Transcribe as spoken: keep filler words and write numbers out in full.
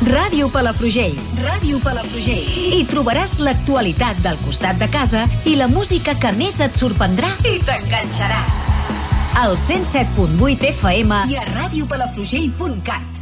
Ràdio Palafrugell. Ràdio Palafrugell. Hi trobaràs l'actualitat del costat de casa i la música que més et sorprendrà i t'enganxarà. Al cent set punt vuit F M i a ràdio palafrugell punt cat.